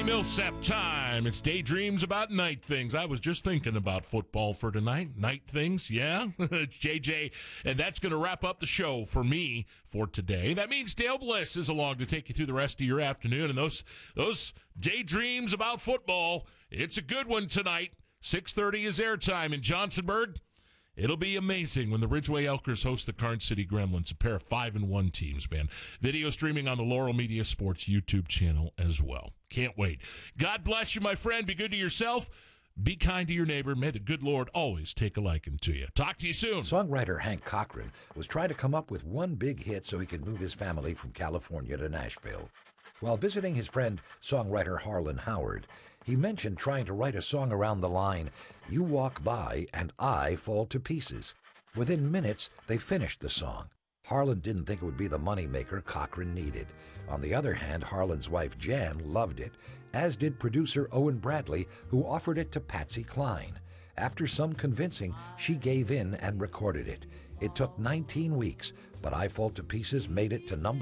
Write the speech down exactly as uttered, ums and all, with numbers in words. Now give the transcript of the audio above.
Millsap time. It's Daydreams About Night Things. I was just thinking about football for tonight. Night things, yeah. It's J J, and that's going to wrap up the show for me for today. That means Dale Bliss is along to take you through the rest of your afternoon, and those those daydreams about football, it's a good one tonight. six thirty is airtime in Johnsonburg. It'll be amazing when the Ridgeway Elkers host the Karn City Gremlins, a pair of five and one teams, man. Video streaming on the Laurel Media Sports YouTube channel as well. Can't wait. God bless you, my friend. Be good to yourself. Be kind to your neighbor. May the good Lord always take a liking to you. Talk to you soon. Songwriter Hank Cochran was trying to come up with one big hit so he could move his family from California to Nashville. While visiting his friend, songwriter Harlan Howard, he mentioned trying to write a song around the line, "You walk by and I fall to pieces." Within minutes, they finished the song. Harlan didn't think it would be the moneymaker Cochran needed. On the other hand, Harlan's wife Jan loved it, as did producer Owen Bradley, who offered it to Patsy Cline. After some convincing, she gave in and recorded it. It took nineteen weeks, but I Fall to Pieces made it to number